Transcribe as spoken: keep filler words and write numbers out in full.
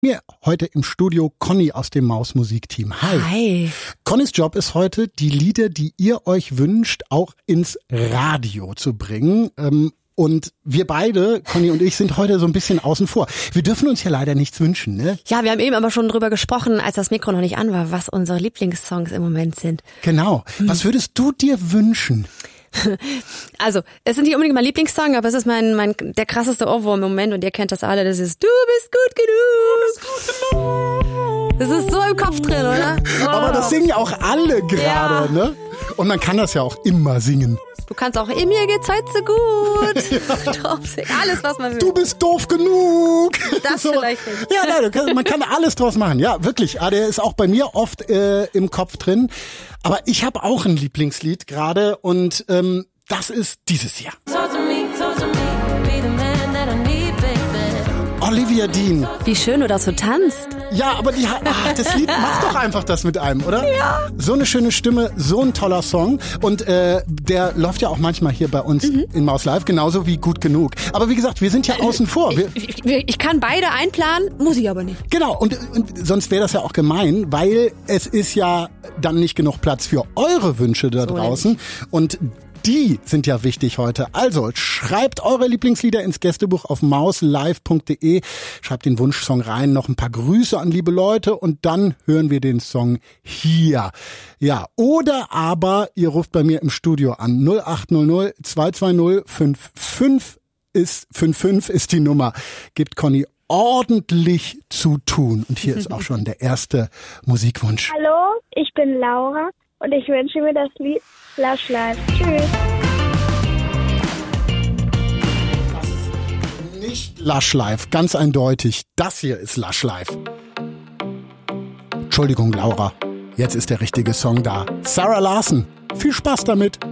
Mir heute im Studio Conny aus dem Maus-Musik-Team. Hi. Hi. Connys Job ist heute, die Lieder, die ihr euch wünscht, auch ins Radio zu bringen. Und wir beide, Conny und ich, sind heute so ein bisschen außen vor. Wir dürfen uns ja leider nichts wünschen, ne? Ja, wir haben eben aber schon drüber gesprochen, als das Mikro noch nicht an war, was unsere Lieblingssongs im Moment sind. Genau. Hm. Was würdest du dir wünschen? Also, es sind nicht unbedingt mein Lieblingssong, aber es ist mein, mein, der krasseste Ohrwurm im Moment und ihr kennt das alle, das ist Du bist gut genug. Das ist so im Kopf drin, oder? Oh. Aber das singen auch alle gerade, ja. Ne? Und man kann das ja auch immer singen. Du kannst auch, in mir geht's heute so gut. Ja. Alles, was man will. Du bist doof genug. Das so. Vielleicht nicht. Ja, nein, man kann alles draus machen. Ja, wirklich. Der ist auch bei mir oft äh, im Kopf drin. Aber ich habe auch ein Lieblingslied gerade und ähm, das ist dieses hier. Olivia Dean. Wie schön du das so tanzt. Ja, aber die, ach, das Lied macht doch einfach das mit einem, oder? Ja. So eine schöne Stimme, so ein toller Song. Und äh, der läuft ja auch manchmal hier bei uns mhm. in Maus Live, genauso wie Gut genug. Aber wie gesagt, wir sind ja außen vor. Wir, ich, ich, ich kann beide einplanen, muss ich aber nicht. Genau, und, und sonst wäre das ja auch gemein, weil es ist ja dann nicht genug Platz für eure Wünsche da so draußen. Nämlich. Und die sind ja wichtig heute. Also schreibt eure Lieblingslieder ins Gästebuch auf mauslive punkt de. Schreibt den Wunschsong rein, noch ein paar Grüße an liebe Leute und dann hören wir den Song hier. Ja, oder aber ihr ruft bei mir im Studio an. null acht null null zwei zwei null fünf fünf ist fünf fünf ist die Nummer. Gebt Conny ordentlich zu tun. Und hier ist auch schon der erste Musikwunsch. Hallo, ich bin Laura und ich wünsche mir das Lied Lush Life. Tschüss. Das ist nicht Lush Life, ganz eindeutig. Das hier ist Lush Life. Entschuldigung, Laura. Jetzt ist der richtige Song da. Sarah Larson. Viel Spaß damit.